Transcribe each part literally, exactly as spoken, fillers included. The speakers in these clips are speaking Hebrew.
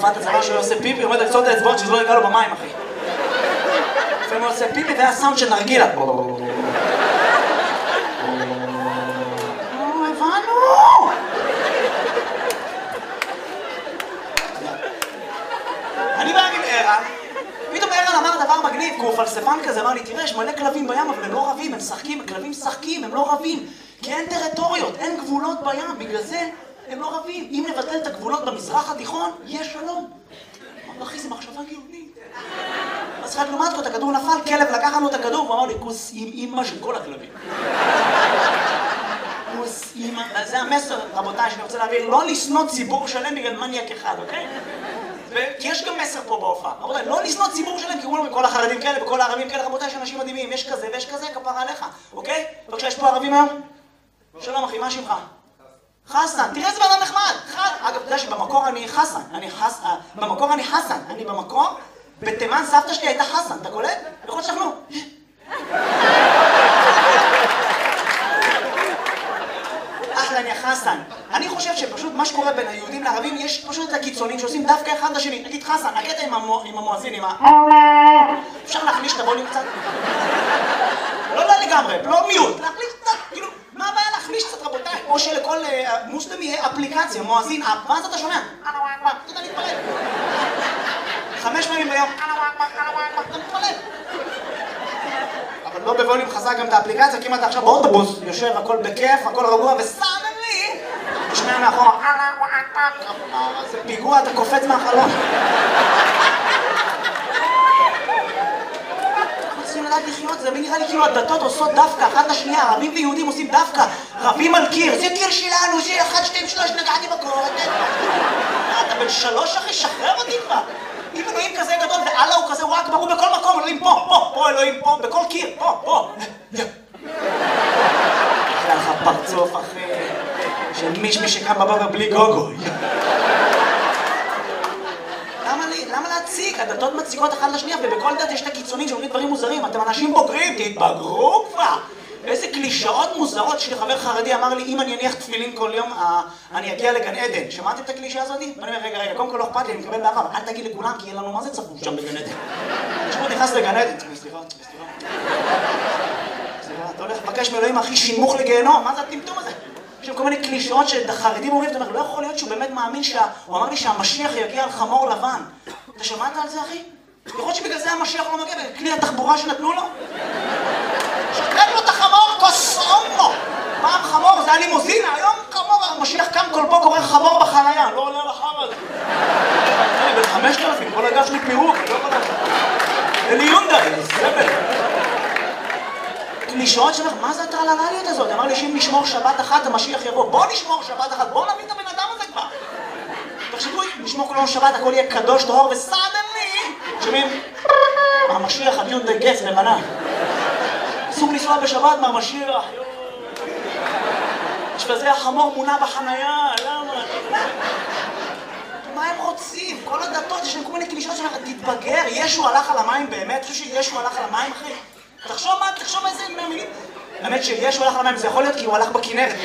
בתקופת הצבא שהוא עושה פיפי, הוא עומד לקצות את האצבעות שזה לא יגע לו במים, אחי. לפעמים הוא עושה פיפי והיה סאונד של נרגילה. הבנו! אני בא עם ערן, פתאום ערן אמר דבר מגניב, כי הוא פלספן כזה, אמר לי, תראה, יש מלא כלבים בים, אבל הם לא רבים, הם שחקים, הכלבים משחקים, הם לא רבים, כי אין טריטוריות, אין גבולות בים, בגלל זה הם לא רבים. אם נבטל את הגבולות במזרח התיכון, יש שלום. אמר, אחי, זו מחשבה גאונית. אז רק לעומת זאת, הכדור נפל, כלב לקח לנו את הכדור, והוא אמר לי, כוס עם אימא של כל הכלבים. כוס אימא, זה המסר, רבותיי, שאני רוצה להעביר, לא לשנוא ציבור שלם בגלל מניאק אחד, אוקיי? כי יש גם מסר פה בהופעה. רבותיי, לא לשנוא ציבור שלם, כי אומרים כל החרדים כאלה וכל הערבים כאלה, רבותיי, יש אנשים מדהימים, יש כזה ויש כזה, כפרה עליך, אוקיי? בבקשה, יש פה ערבים היום? שלום אחי, מה שמך? חסן, תראה איזה בן אדם נחמד. אגב, אתה יודע שבמקור אני חסן, אני חסן, במקור אני חסן, אני במקור, בתימן סבתא שלי הייתה חסן, אתה קולט? יכול להיות שאנחנו... אחלן יא חסן. אני חושב שפשוט מה שקורה בין היהודים לערבים, יש פשוט את הקיצונים שעושים דווקא אחד לשני. נגיד חסן, הקטע עם המואזין, עם ה... אפשר להחליש את הבולים קצת? לא לא לגמרי, לא מיעוט, להחליש קצת, כאילו, מה הבעיה להחליש קצת רבותיי? או שלכל מוסלם יהיה אפליקציה, מואזין, ואז אתה שומע, אתה יודע להתפלל. חמש פעמים ביום, אתה מתפלל. אבל לא בווליום חזק גם את האפליקציה, כי אם אתה עכשיו באוטובוס, יושב, הכל בכיף, הכל רגוע, וסלמי, תשמע מאחורה, זה פיגוע, אתה קופץ מהחלום. אנחנו צריכים לדעת לחיות, זה נראה לי כאילו הדתות עושות דווקא, אחת לשנייה, ערבים ויהודים עושים דווקא, רבים על קיר, זה קיר שלנו, זה אחד, שתיים, שלוש, נגעתי בקור, אתה בן שלוש אחי, שחרר אותי כבר. אם אלוהים כזה גדול ואללה הוא כזה וואק ברור בכל מקום, אלוהים פה, פה, פה אלוהים פה, בכל קיר, פה, פה. אחלה לך פרצוף אחי, של מישמי שקם בבוקר בלי גוגו. למה להציג? הדתות מציגות אחת לשנייה ובכל דת יש את הקיצונים שאומרים דברים מוזרים. אתם אנשים בוגרים, תתבגרו כבר. איזה קלישאות מוזרות. שלי חבר חרדי אמר לי, אם אני אניח תפילין כל יום, אני אגיע לגן עדן. שמעתם את הקלישאה הזאת? ואני אומר, רגע, רגע, קודם כל לא אכפת לי, אני מקבל באהבה, אל תגיד לכולם, כי יהיה לנו מה זה צפוף שם בגן עדן. תשמעו, נכנס לגן עדן. סליחה, סליחה. סליחה, אתה הולך לבקש מאלוהים הכי שימוך לגיהנום, מה זה הטמטום הזה? יש שם כל מיני קלישאות שהחרדים אומרים, אתה אומר, לא יכול להיות שהוא באמת מאמין שה... הוא אמר לי שהמשיח יגיע על חמור לבן. אתה שמעת על זה, אחי? יכול להיות שבגלל זה המשיח לא מגיע, בכלי התחבורה שנתנו לו? שתראה לו את החמור, כוסום לו! פעם חמור, זה היה לימוזינה, היום חמור, המשיח קם כל פה קורא חמור בחנייה, לא עולה על החמור הזה. אני בן חמשת אלפים, כל הגב שלי פירוק, אני לא יכול לדעת. אלי יונדאי, זבל. קלישאות שלך, מה זה הטרללליות הזאת? אמר לי שאם נשמור שבת אחת, המשיח יבוא. בוא נשמור שבת אחת, בוא נביא את הבן אדם הזה כבר. תחשבו, נשמור כל יום שבת, הכל יהיה קדוש, טהור וסדני. שומעים? המשיח, הדיונדאי גץ, לבנה. אסור לנסוע בשבת מהמשיח. יש בזה החמור מונע בחנייה, למה? מה הם רוצים? כל הדתות, יש להם כל מיני קלישאות שלך, תתבגר, ישו הלך על המים באמת? אתה חושב שישו הלך על המים, אחי? תחשוב מה, תחשוב איזה מילים. האמת שישו הלך על המים, זה יכול להיות כי הוא הלך בכנרת.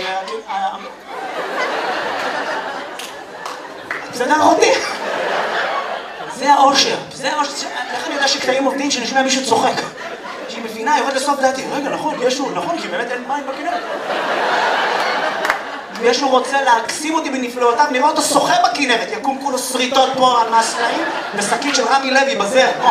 בסדר אחותי? זה האושר, זה האושר. איך אני יודע שקטעים עובדים שנשמע מישהו צוחק? שהיא מבינה, יורד לסוף דעתי. רגע, נכון, ישו, נכון, כי באמת אין מים בכנרת. ישו רוצה להקסים אותי בנפלאותיו, נראה אותו שוחה בכנרת, יקום כולו שריטות פה על מהסלעים, ושקית של רמי לוי בזר, פה.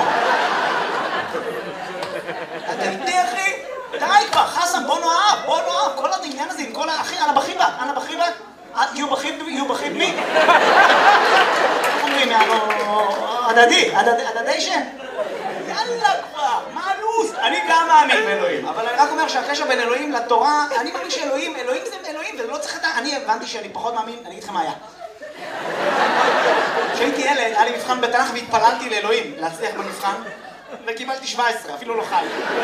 אתה איתי, אחי? די כבר, חסן, בוא נאהב, בוא נאהב, כל העניין הזה עם כל האחי, אנה בחיבה, אנה בחיבה, יהיו בחיב, יהיו בחיב מי? איך אומרים, יאללה, הדדי, הדדי שם? יאללה כבר, מה הלו"ז? אני גם מאמין באלוהים, אבל אני רק אומר שהקשר בין אלוהים לתורה, אני מאמין שאלוהים, אלוהים זה אלוהים, ולא צריך את ה... אני הבנתי שאני פחות מאמין, אני אגיד לכם מה היה. כשהייתי ילד, היה לי מבחן בתנ"ך והתפללתי לאלוהים, להצליח במבחן, וקיבלתי שבע עשרה, אפילו לא חי.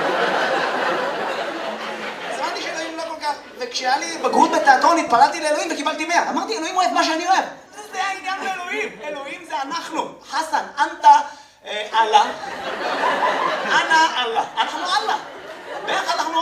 אז הבנתי שאלוהים לא כל כך, וכשהיה לי בגרות בתיאטרון, התפללתי לאלוהים וקיבלתי מאה. אמרתי, אלוהים אוהב מה שאני אוהב. זה העניין לאלוהים, אלוהים זה אנחנו. חסן, אנטה, אללה. אנא אללה. אנחנו אללה. ביחד אנחנו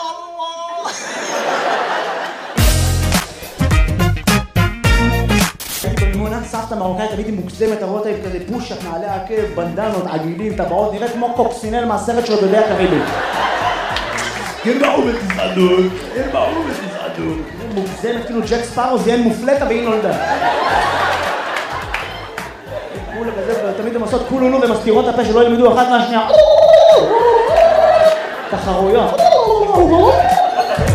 אללה. הייתי במימונה, סבתא מרוקאית, תמיד מוגזמת, אתה רואה אותה עם כזה פושט, נעלי עקב, בנדנות, עגילים, טבעות, נראית כמו קוקסינל מהסרט של דודי הקריבית. ירבעו ותסעדות, ירבעו ותסעדות. מוגזמת, כאילו ג'ק ספארו זיין מופלטה והיא נולדה. כולה כזה, תמיד הן עושות כולולו ומסתירות הפה שלא ילמדו אחת מהשנייה. תחרויות.